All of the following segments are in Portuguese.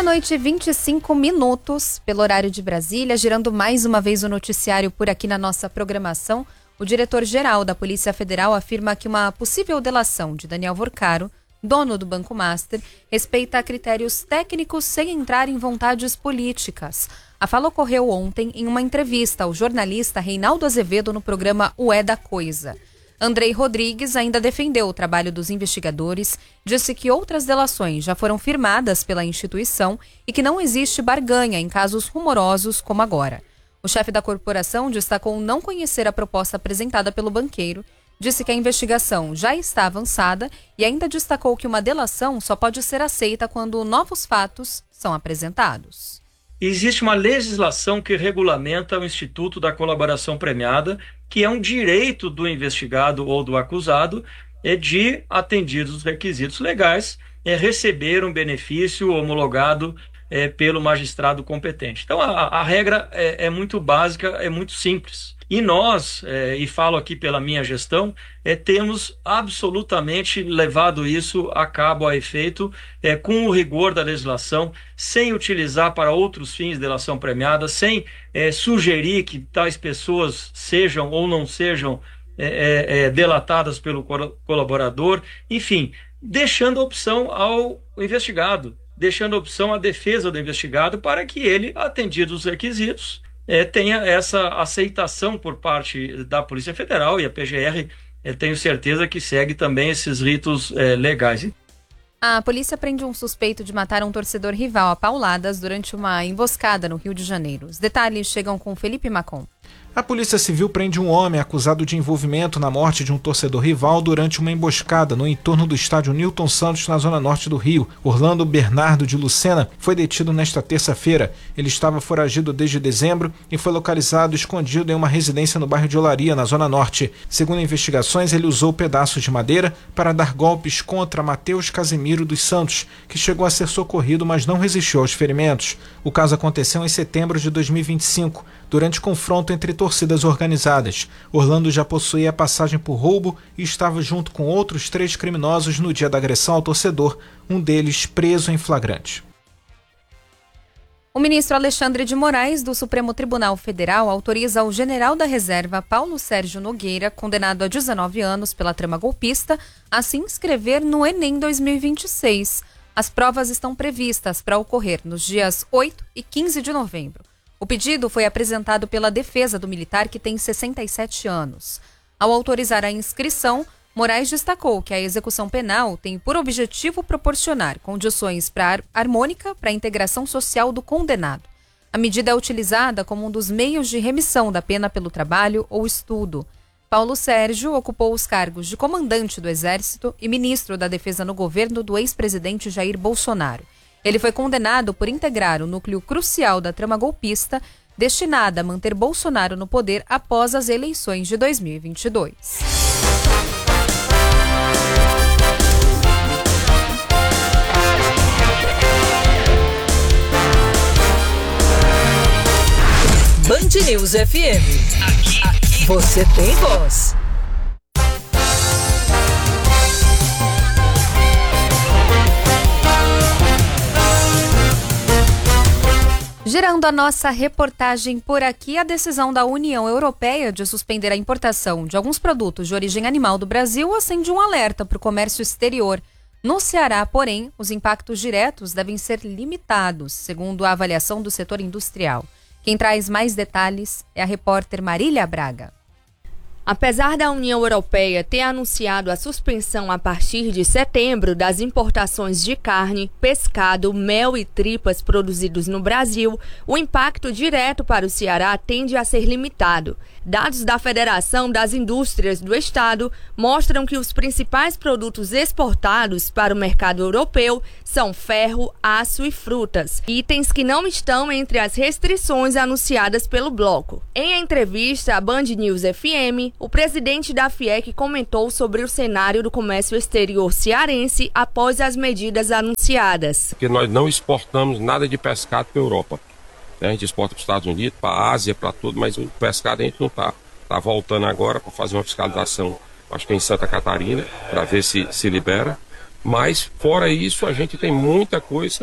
11h25 pelo horário de Brasília, girando mais uma vez o noticiário por aqui na nossa programação. O diretor-geral da Polícia Federal afirma que uma possível delação de Daniel Vorcaro, dono do Banco Master, respeita critérios técnicos sem entrar em vontades políticas. A fala ocorreu ontem em uma entrevista ao jornalista Reinaldo Azevedo no programa O É da Coisa. Andrei Rodrigues ainda defendeu o trabalho dos investigadores, disse que outras delações já foram firmadas pela instituição e que não existe barganha em casos rumorosos como agora. O chefe da corporação destacou não conhecer a proposta apresentada pelo banqueiro, disse que a investigação já está avançada e ainda destacou que uma delação só pode ser aceita quando novos fatos são apresentados. Existe uma legislação que regulamenta o Instituto da Colaboração Premiada, que é um direito do investigado ou do acusado de, atendidos os requisitos legais, receber um benefício homologado pelo magistrado competente. Então, a regra é muito básica, é muito simples. E nós, e falo aqui pela minha gestão, temos absolutamente levado isso a cabo, a efeito, com o rigor da legislação, sem utilizar para outros fins de delação premiada, sem sugerir que tais pessoas sejam ou não sejam delatadas pelo colaborador, enfim, deixando a opção ao investigado, deixando a opção à defesa do investigado para que ele, atendidos os requisitos, tenha essa aceitação por parte da Polícia Federal e a PGR, tenho certeza que segue também esses ritos legais. A polícia prende um suspeito de matar um torcedor rival a pauladas durante uma emboscada no Rio de Janeiro. Os detalhes chegam com Felipe Macon. A Polícia Civil prende um homem acusado de envolvimento na morte de um torcedor rival durante uma emboscada no entorno do estádio Newton Santos, na zona norte do Rio. Orlando Bernardo de Lucena foi detido nesta terça-feira. Ele estava foragido desde dezembro e foi localizado escondido em uma residência no bairro de Olaria, na zona norte. Segundo investigações, ele usou pedaços de madeira para dar golpes contra Matheus Casimiro dos Santos, que chegou a ser socorrido, mas não resistiu aos ferimentos. O caso aconteceu em setembro de 2025, durante confronto entre torcidas organizadas. Orlando já possuía passagem por roubo e estava junto com outros 3 criminosos no dia da agressão ao torcedor, um deles preso em flagrante. O ministro Alexandre de Moraes, do Supremo Tribunal Federal, autoriza o general da reserva Paulo Sérgio Nogueira, condenado a 19 anos pela trama golpista, a se inscrever no Enem 2026. As provas estão previstas para ocorrer nos dias 8 e 15 de novembro. O pedido foi apresentado pela defesa do militar, que tem 67 anos. Ao autorizar a inscrição, Moraes destacou que a execução penal tem por objetivo proporcionar condições harmônica para a integração social do condenado. A medida é utilizada como um dos meios de remissão da pena pelo trabalho ou estudo. Paulo Sérgio ocupou os cargos de comandante do Exército e ministro da Defesa no governo do ex-presidente Jair Bolsonaro. Ele foi condenado por integrar o núcleo crucial da trama golpista, destinada a manter Bolsonaro no poder após as eleições de 2022. Band News FM. Aqui você tem voz. Gerando a nossa reportagem por aqui, a decisão da União Europeia de suspender a importação de alguns produtos de origem animal do Brasil acende um alerta para o comércio exterior. No Ceará, porém, os impactos diretos devem ser limitados, segundo a avaliação do setor industrial. Quem traz mais detalhes é a repórter Marília Braga. Apesar da União Europeia ter anunciado a suspensão a partir de setembro das importações de carne, pescado, mel e tripas produzidos no Brasil, o impacto direto para o Ceará tende a ser limitado. Dados da Federação das Indústrias do Estado mostram que os principais produtos exportados para o mercado europeu são ferro, aço e frutas, itens que não estão entre as restrições anunciadas pelo bloco. Em entrevista à Band News FM, o presidente da FIEC comentou sobre o cenário do comércio exterior cearense após as medidas anunciadas. Porque nós não exportamos nada de pescado para a Europa. A gente exporta para os Estados Unidos, para a Ásia, para tudo, mas o pescado a gente não está. Está voltando agora para fazer uma fiscalização, acho que em Santa Catarina, para ver se libera. Mas, fora isso, a gente tem muita coisa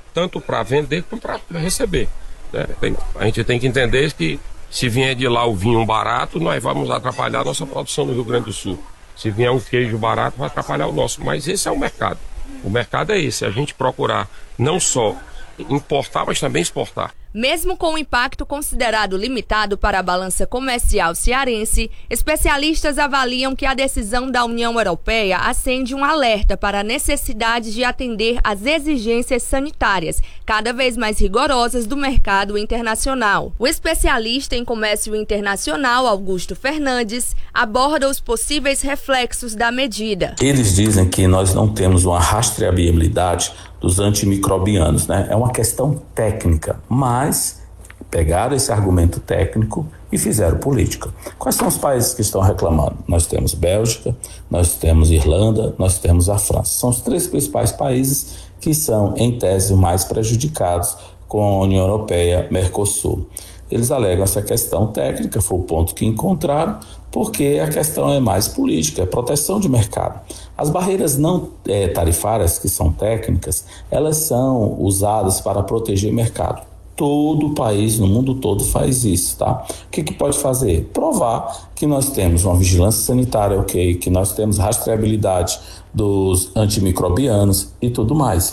tanto para vender como para receber. Né? A gente tem que entender que se vier de lá o vinho barato, nós vamos atrapalhar a nossa produção no Rio Grande do Sul. Se vier um queijo barato, vai atrapalhar o nosso. Mas esse é o mercado. O mercado é esse, a gente procurar não só importar, mas também exportar. Mesmo com o impacto considerado limitado para a balança comercial cearense, especialistas avaliam que a decisão da União Europeia acende um alerta para a necessidade de atender às exigências sanitárias cada vez mais rigorosas do mercado internacional. O especialista em comércio internacional, Augusto Fernandes, aborda os possíveis reflexos da medida. Eles dizem que nós não temos uma rastreabilidade dos antimicrobianos, né? É uma questão técnica, mas pegaram esse argumento técnico e fizeram política. Quais são os países que estão reclamando? Nós temos Bélgica, nós temos Irlanda, nós temos a França. São os 3 principais países que são, em tese, mais prejudicados com a União Europeia, Mercosul. Eles alegam essa questão técnica, foi o ponto que encontraram, porque a questão é mais política, é proteção de mercado. As barreiras não tarifárias, que são técnicas, elas são usadas para proteger o mercado. Todo país no mundo todo faz isso, tá? O que pode fazer? Provar que nós temos uma vigilância sanitária ok, que nós temos rastreabilidade dos antimicrobianos e tudo mais.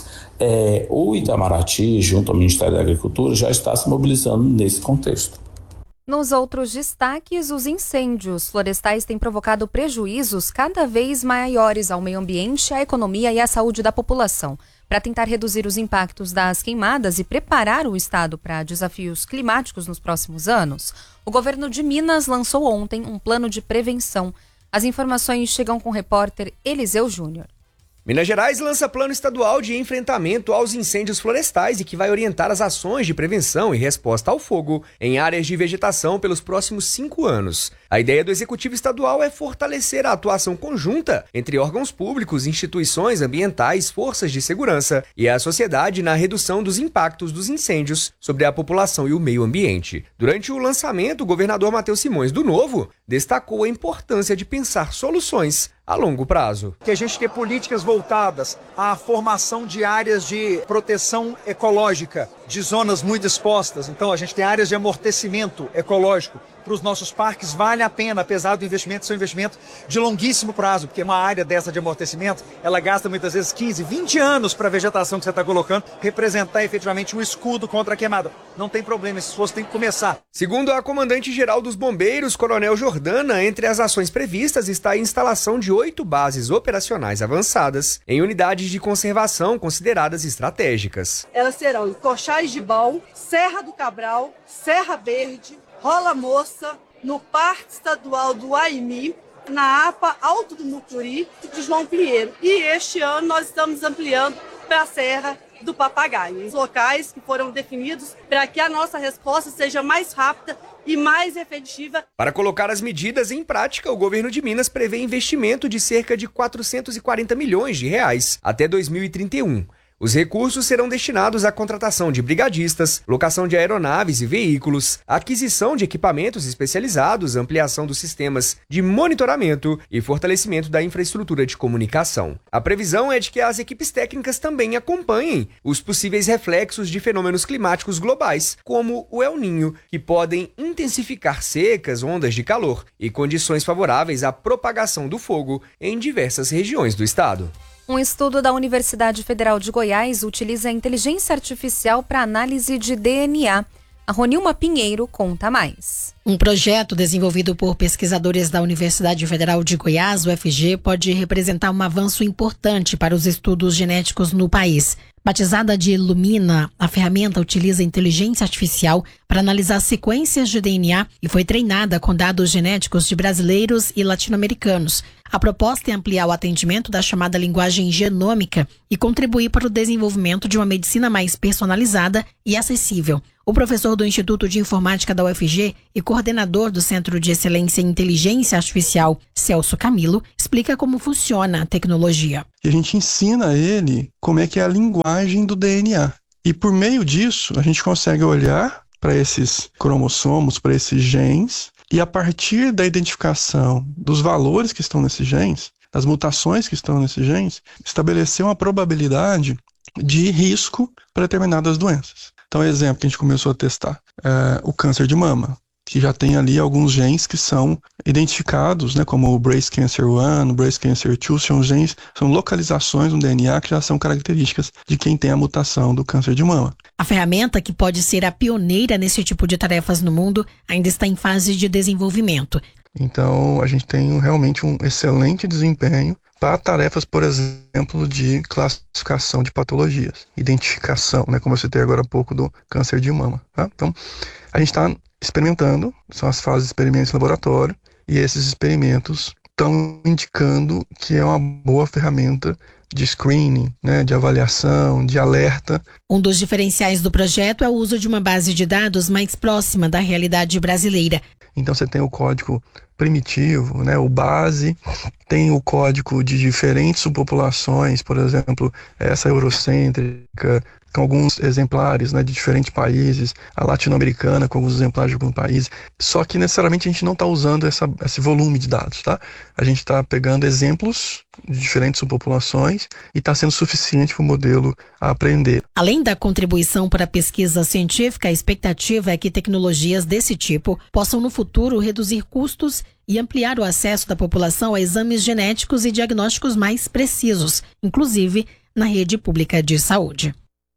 O Itamaraty, junto ao Ministério da Agricultura, já está se mobilizando nesse contexto. Nos outros destaques, os incêndios florestais têm provocado prejuízos cada vez maiores ao meio ambiente, à economia e à saúde da população. Para tentar reduzir os impactos das queimadas e preparar o Estado para desafios climáticos nos próximos anos, o governo de Minas lançou ontem um plano de prevenção. As informações chegam com o repórter Eliseu Júnior. Minas Gerais lança plano estadual de enfrentamento aos incêndios florestais e que vai orientar as ações de prevenção e resposta ao fogo em áreas de vegetação pelos próximos 5 anos. A ideia do Executivo Estadual é fortalecer a atuação conjunta entre órgãos públicos, instituições ambientais, forças de segurança e a sociedade na redução dos impactos dos incêndios sobre a população e o meio ambiente. Durante o lançamento, o governador Matheus Simões do Novo destacou a importância de pensar soluções a longo prazo. Que a gente tem políticas voltadas à formação de áreas de proteção ecológica, de zonas muito expostas. Então a gente tem áreas de amortecimento ecológico. Para os nossos parques vale a pena, apesar do investimento ser um investimento de longuíssimo prazo, porque uma área dessa de amortecimento, ela gasta muitas vezes 15, 20 anos para a vegetação que você está colocando representar efetivamente um escudo contra a queimada. Não tem problema, esse esforço tem que começar. Segundo a comandante-geral dos bombeiros, Coronel Jordana, entre as ações previstas está a instalação de 8 bases operacionais avançadas em unidades de conservação consideradas estratégicas. Elas serão em Cochais de Bal, Serra do Cabral, Serra Verde, Rola Moça, no Parque Estadual do Aimi, na APA Alto do Mucuri e de João Pinheiro. E este ano nós estamos ampliando para a Serra do Papagaio, os locais que foram definidos para que a nossa resposta seja mais rápida e mais efetiva. Para colocar as medidas em prática, o governo de Minas prevê investimento de cerca de 440 milhões de reais até 2031. Os recursos serão destinados à contratação de brigadistas, locação de aeronaves e veículos, aquisição de equipamentos especializados, ampliação dos sistemas de monitoramento e fortalecimento da infraestrutura de comunicação. A previsão é de que as equipes técnicas também acompanhem os possíveis reflexos de fenômenos climáticos globais, como o El Niño, que podem intensificar secas, ondas de calor e condições favoráveis à propagação do fogo em diversas regiões do estado. Um estudo da Universidade Federal de Goiás utiliza a inteligência artificial para análise de DNA. A Ronilma Pinheiro conta mais. Um projeto desenvolvido por pesquisadores da Universidade Federal de Goiás, UFG, pode representar um avanço importante para os estudos genéticos no país. Batizada de Lumina, a ferramenta utiliza inteligência artificial para analisar sequências de DNA e foi treinada com dados genéticos de brasileiros e latino-americanos. A proposta é ampliar o atendimento da chamada linguagem genômica e contribuir para o desenvolvimento de uma medicina mais personalizada e acessível. O professor do Instituto de Informática da UFG e coordenador do Centro de Excelência em Inteligência Artificial, Celso Camilo, explica como funciona a tecnologia. E a gente ensina a ele como é que é a linguagem do DNA. E por meio disso, a gente consegue olhar para esses cromossomos, para esses genes, e a partir da identificação dos valores que estão nesses genes, das mutações que estão nesses genes, estabelecer uma probabilidade de risco para determinadas doenças. Então, exemplo que a gente começou a testar, o câncer de mama, que já tem ali alguns genes que são identificados, né, como o Breast Cancer 1, o Breast Cancer 2, são localizações no DNA que já são características de quem tem a mutação do câncer de mama. A ferramenta, que pode ser a pioneira nesse tipo de tarefas no mundo, ainda está em fase de desenvolvimento. Então, a gente tem realmente um excelente desempenho para tarefas, por exemplo, de classificação de patologias, identificação, né, como eu citei agora há pouco do câncer de mama. Tá? Então, a gente está experimentando, são as fases de experimentos em laboratório, e esses experimentos estão indicando que é uma boa ferramenta de screening, né, de avaliação, de alerta. Um dos diferenciais do projeto é o uso de uma base de dados mais próxima da realidade brasileira. Então você tem o código primitivo, né, o base, tem o código de diferentes subpopulações, por exemplo, essa eurocêntrica, com alguns exemplares, né, de diferentes países, a latino-americana com alguns exemplares de alguns países, só que necessariamente a gente não está usando esse volume de dados, tá? A gente está pegando exemplos de diferentes subpopulações e está sendo suficiente para o modelo aprender. Além da contribuição para a pesquisa científica, a expectativa é que tecnologias desse tipo possam no futuro reduzir custos e ampliar o acesso da população a exames genéticos e diagnósticos mais precisos, inclusive na rede pública de saúde.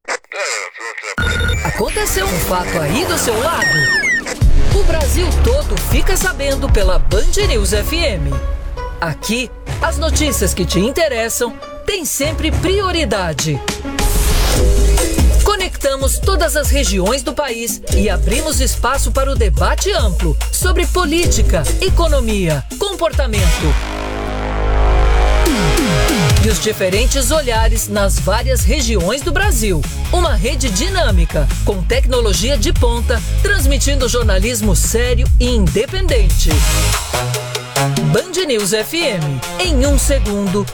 Aconteceu um fato aí do seu lado? O Brasil todo fica sabendo pela Band News FM. Aqui, as notícias que te interessam têm sempre prioridade. Conectamos todas as regiões do país e abrimos espaço para o debate amplo sobre política, economia, comportamento e os diferentes olhares nas várias regiões do Brasil. Uma rede dinâmica, com tecnologia de ponta, transmitindo jornalismo sério e independente. Band News FM. Em um segundo,